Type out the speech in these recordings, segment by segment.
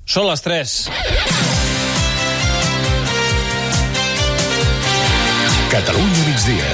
Són les 3. Catalunya migdia.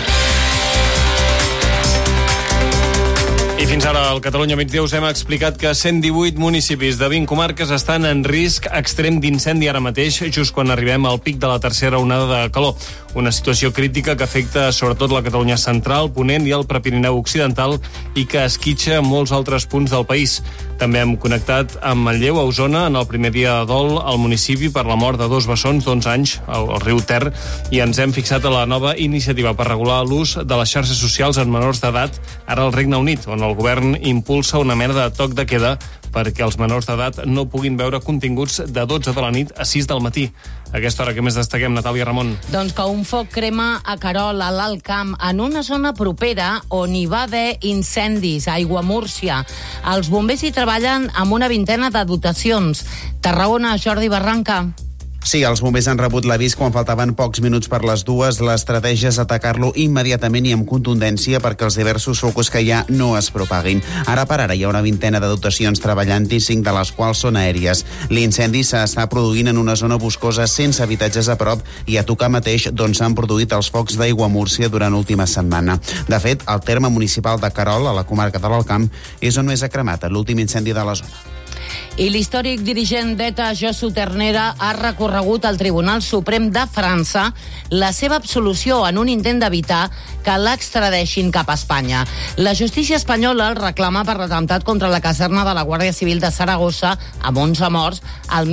I fins ara al Catalunya migdia us hem explicat que 118 municipis de 20 comarques estan en risc extrem d'incendi ara mateix, just quan arribem al pic de la tercera onada de calor. Una situació crítica que afecta sobretot la Catalunya central, Ponent i el Prepirineu occidental i que esquitxa molts altres punts del país. També hem connectat amb Manlleu, a Osona, en el primer dia de dol al municipi per la mort de 2 bessons d'11 anys al riu Ter, i ens hem fixat a la nova iniciativa per regular l'ús de les xarxes socials en menors d'edat ara al Regne Unit, on el govern impulsa una mena de toc de queda perquè els menors d'edat no puguin veure continguts de 12 de la nit a 6 del matí. A aquesta hora, què més destaquem, Natàlia Ramon? Doncs que un foc crema a Querol, a l'Alt Camp, en una zona propera on hi va haver incendis, a Aiguamúrcia. Els bombers hi treballen amb una vintena de dotacions. Tarragona, Jordi Barranca. Sí, els bombers han rebut l'avís quan faltaven pocs minuts per les 2. L'estratègia és atacar-lo immediatament i amb contundència perquè els diversos focus que hi ha no es propaguin. Ara per ara hi ha una vintena de dotacions treballant-hi, 5 de les quals són aèries. L'incendi s'està produint en una zona boscosa sense habitatges a prop i a tocar mateix d'on s'han produït els focs d'Aiguamúrcia durant l'última setmana. De fet, el terme municipal de Querol, a la comarca de l'Alt Camp, és on més ha cremat l'últim incendi de la zona. I l'històric dirigent d'ETA, Josu Ternera, ha recorregut al Tribunal Suprem de França la seva absolució en un intent d'evitar que l'extradeixin cap a Espanya. La justícia espanyola el reclama per l'atemptat contra la caserna de la Guàrdia Civil de Saragossa, amb 11 morts, al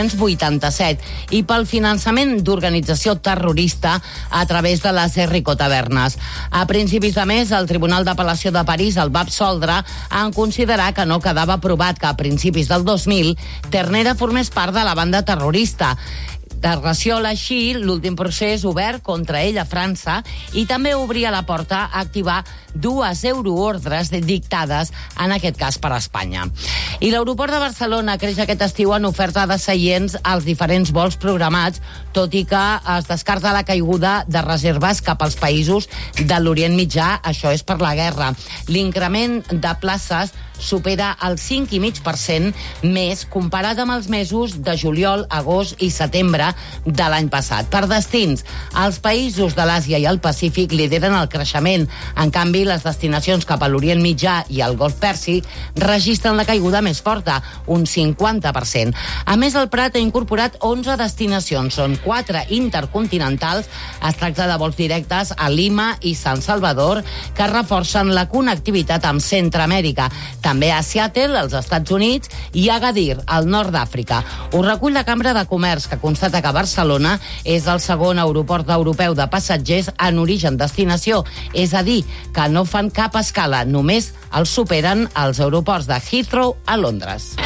1987, i pel finançament d'organització terrorista a través de les Rico Tavernes. A principis de mes, el Tribunal d'Apel·lació de París el va absoldre en considerar que no quedava provat que a principis del 2000 Ternera formés part de la banda terrorista. Desgraciola així l'últim procés obert contra ell a França i també obria la porta a activar 2 euroordres dictades, en aquest cas per Espanya. I l'aeroport de Barcelona creix aquest estiu en oferta de seients als diferents vols programats, tot i que es descarta la caiguda de reserves cap als països de l'Orient Mitjà, això és per la guerra. L'increment de places supera el 5,5% més comparat amb els mesos de juliol, agost i setembre de l'any passat. Per destins, els països de l'Àsia i el Pacífic lideren el creixement. En canvi, les destinacions cap a l'Orient Mitjà i el Golf Pèrsic registren la caiguda més forta, un 50%. A més, el Prat ha incorporat 11 destinacions, són 4 intercontinentals. Es tracta de vols directes a Lima i San Salvador, que reforcen la connectivitat amb Centreamèrica. També a Seattle, als Estats Units, i a Agadir, al nord d'Àfrica. Ho recull la Cambra de Comerç, que constata que Barcelona és el segon aeroport europeu de passatgers en origen-destinació, és a dir, que no fan cap escala, només els superen els aeroports de Heathrow a Londres.